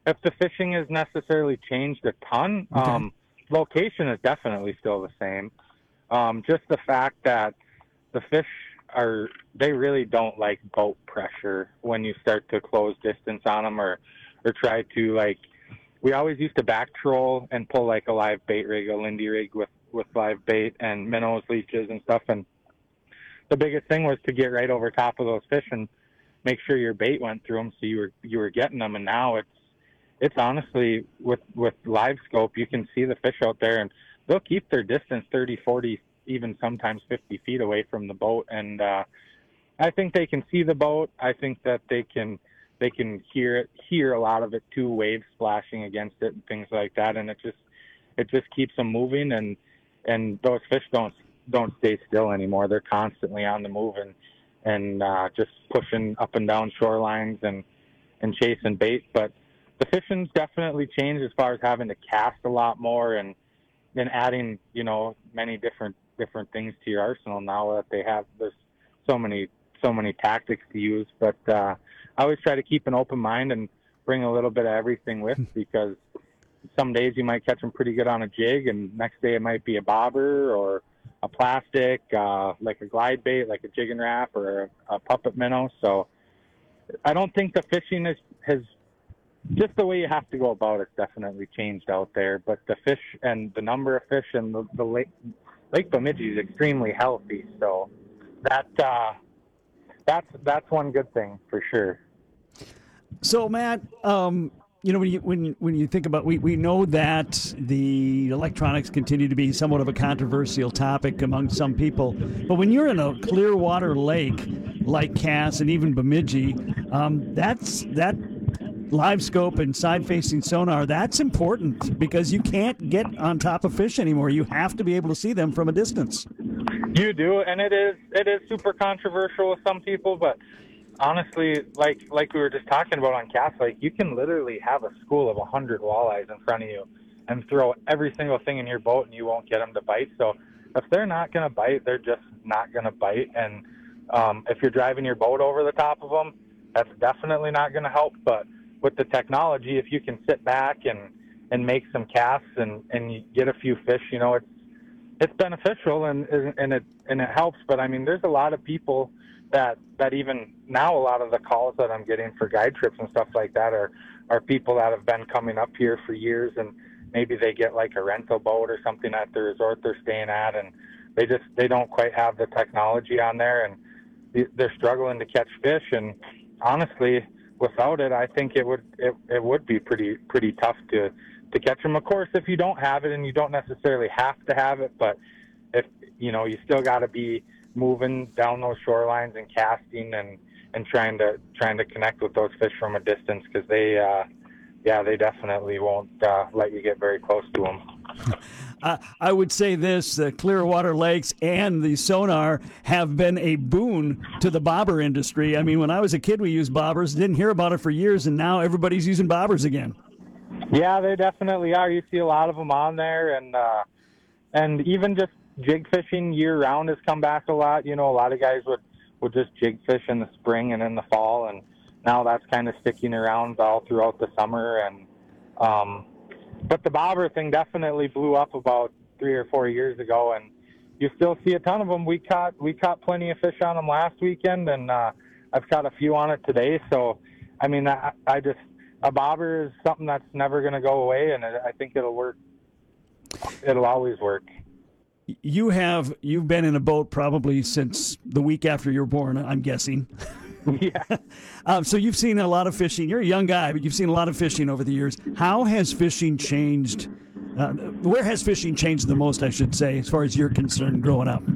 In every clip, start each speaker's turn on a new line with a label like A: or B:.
A: if the fishing has necessarily changed a ton,
B: Okay.
A: location is definitely still the same. Just the fact that the fish they really don't like boat pressure when you start to close distance on them or try to, like, we always used to back troll and pull like a live bait rig, a Lindy rig with live bait and minnows, leeches and stuff. And the biggest thing was to get right over top of those fish and make sure your bait went through them so you were getting them. And now it's honestly with live scope, you can see the fish out there and they'll keep their distance 30, 40, even sometimes 50 feet away from the boat. And I think they can see the boat. I think that they can hear a lot of it too, waves splashing against it and things like that. And it just keeps them moving, and those fish don't stay still anymore. They're constantly on the move and just pushing up and down shorelines and chasing bait. But the fishing's definitely changed as far as having to cast a lot more and adding, many different things to your arsenal now that they have. There's so many tactics to use, but I always try to keep an open mind and bring a little bit of everything with, because some days you might catch them pretty good on a jig, and next day it might be a bobber or a plastic, like a glide bait, like a jig and wrap or a puppet minnow. So I don't think the fishing has just the way you have to go about it's definitely changed out there. But the fish and the number of fish and the Lake Bemidji is extremely healthy. So that's one good thing for sure.
B: So, Matt, when you think about, we know that the electronics continue to be somewhat of a controversial topic among some people, but when you're in a clear water lake like Cass and even Bemidji, that live scope and side facing sonar, that's important because you can't get on top of fish anymore. You have to be able to see them from a distance.
A: You do, and it is super controversial with some people, but honestly, like we were just talking about on Cass Lake, you can literally have a school of 100 walleyes in front of you and throw every single thing in your boat and you won't get them to bite. So if they're not going to bite, they're just not going to bite. And if you're driving your boat over the top of them, that's definitely not going to help. But with the technology, if you can sit back and make some casts and you get a few fish, it's beneficial and it helps. But I mean, there's a lot of people that even now, a lot of the calls that I'm getting for guide trips and stuff like that are people that have been coming up here for years, and maybe they get like a rental boat or something at the resort they're staying at, and they don't quite have the technology on there, and they're struggling to catch fish. And honestly, without it, I think it would be pretty tough to catch them. Of course, if you don't have it, and you don't necessarily have to have it, but if you still got to be moving down those shorelines and casting and trying to connect with those fish from a distance, because they definitely won't let you get very close to them.
B: I would say this: the Clearwater Lakes and the sonar have been a boon to the bobber industry. I mean, when I was a kid, we used bobbers, didn't hear about it for years, and now everybody's using bobbers again.
A: Yeah, they definitely are. You see a lot of them on there, and even just jig fishing year round has come back a lot. A lot of guys would just jig fish in the spring and in the fall, and now that's kind of sticking around all throughout the summer. And but the bobber thing definitely blew up about 3 or 4 years ago, and you still see a ton of them. We caught plenty of fish on them last weekend, and I've caught a few on it today. So I mean, a bobber is something that's never going to go away, and I think it'll work. It'll always work.
B: You've been in a boat probably since the week after you were born, I'm guessing.
A: Yeah.
B: So you've seen a lot of fishing. You're a young guy, but you've seen a lot of fishing over the years. How has fishing changed? Where has fishing changed the most, I should say, as far as you're concerned, growing up?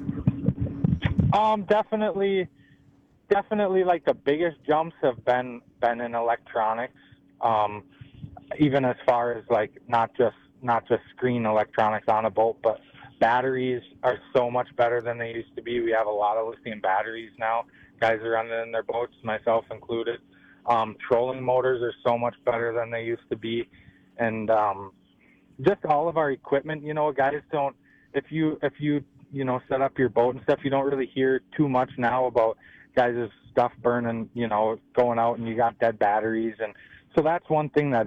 A: Definitely. Like the biggest jumps have been in electronics. Even as far as like not just screen electronics on a boat, but batteries are so much better than they used to be. We have a lot of lithium batteries now. Guys are running in their boats, myself included. Trolling motors are so much better than they used to be. And just all of our equipment, guys don't, if you set up your boat and stuff, you don't really hear too much now about guys' stuff burning, going out and you got dead batteries. And so that's one thing that